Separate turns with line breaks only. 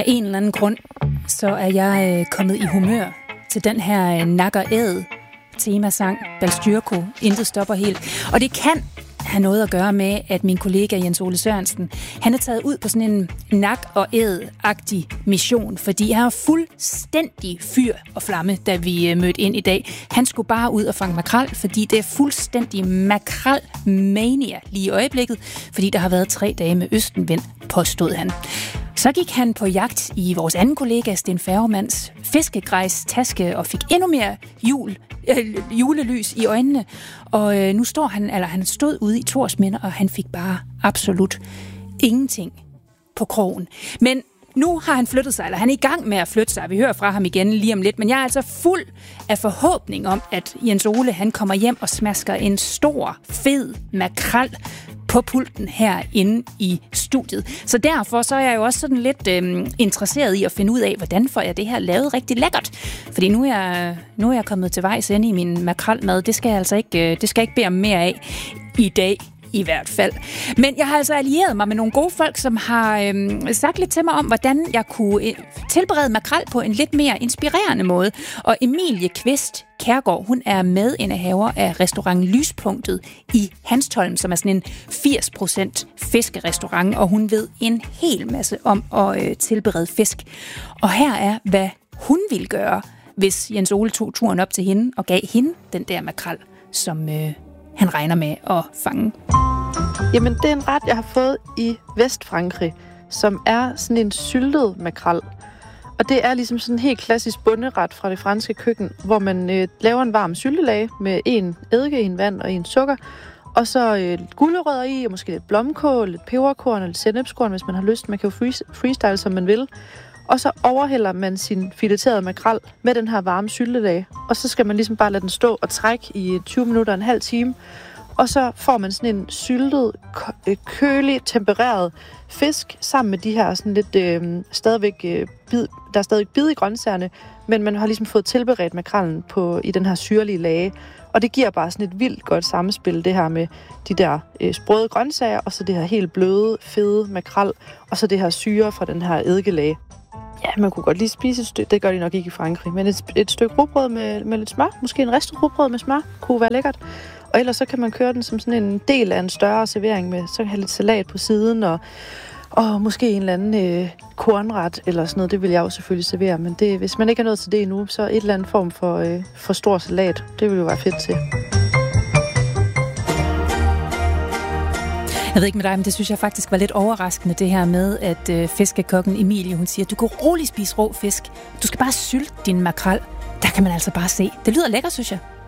Af en eller anden grund, så er jeg kommet i humør til den her nakker æd temasang, Balstyrko, Intet stopper helt. Og det kan have noget at gøre med, at min kollega Jens Ole Sørensen, han er taget ud på sådan en nak- og æd-agtig mission, fordi han er fuldstændig fyr og flamme, da vi mødte ind i dag. Han skulle bare ud og fange makrel, fordi det er fuldstændig makrel-mania lige i øjeblikket, fordi der har været 3 dage med østenvind, påstod han. Så gik han på jagt i vores anden kollega, Sten Færgemanns fiskegrejstaske og fik endnu mere julelys i øjnene. Og nu står han stod ude i Thorsminde, og han fik bare absolut ingenting på krogen. Men nu har han flyttet sig, eller han er i gang med at flytte sig. Vi hører fra ham igen lige om lidt, men jeg er altså fuld af forhåbning om, at Jens Ole han kommer hjem og smasker en stor, fed makrel på pulten herinde i studiet. Så derfor så er jeg jo også sådan lidt interesseret i at finde ud af, hvordan får jeg det her lavet rigtig lækkert. Fordi nu er jeg kommet til vejs ende i min makrelmad. Det skal jeg altså ikke bede om mere af i dag. I hvert fald. Men jeg har altså allieret mig med nogle gode folk, som har sagt lidt til mig om, hvordan jeg kunne tilberede makrel på en lidt mere inspirerende måde. Og Emilie Kvist Kærgaard, hun er medindehaver af restaurant Lyspunktet i Hanstholm, som er sådan en 80% fiskerestaurant, og hun ved en hel masse om at tilberede fisk. Og her er, hvad hun ville gøre, hvis Jens Ole tog turen op til hende og gav hende den der makrel, som han regner med at fange.
Jamen, det er en ret, jeg har fået i Vestfrankrig, som er sådan en syltet makrel. Og det er ligesom sådan en helt klassisk bonderet fra det franske køkken, hvor man laver en varm syltelage med en eddike, en vand og en sukker, og så gulerødder i, og måske lidt blomkål, lidt peberkorn og lidt sennepskorn, hvis man har lyst. Man kan jo freestyle, som man vil. Og så overhælder man sin fileterede makrel med den her varme syltelage. Og så skal man ligesom bare lade den stå og trække i 20 minutter, en halv time. Og så får man sådan en syltet, kølig, tempereret fisk sammen med de her sådan lidt der er stadigvæk bid i grøntsagerne, men man har ligesom fået tilberedt makrellen i den her syrlige lage. Og det giver bare sådan et vildt godt samspil, det her med de der sprøde grøntsager, og så det her helt bløde, fede makrel, og så det her syre fra den her eddikelag. Ja, man kunne godt lige spise et stykke, det gør de nok ikke i Frankrig, men et stykke rugbrød med lidt smør, måske en ristet rugbrød med smør, kunne være lækkert. Og ellers så kan man køre den som sådan en del af en større servering med, så kan have lidt salat på siden, og måske en eller anden kornret eller sådan noget, det vil jeg jo selvfølgelig servere. Men det, hvis man ikke har noget til det endnu, så et eller andet form for stor salat, det vil jo være fedt til.
Jeg ved ikke med dig, men det synes jeg faktisk var lidt overraskende, det her med, at fiskekokken Emilie, hun siger, du kan roligt spise rå fisk. Du skal bare sylte din makrel. Der kan man altså bare se. Det lyder lækkert, synes jeg.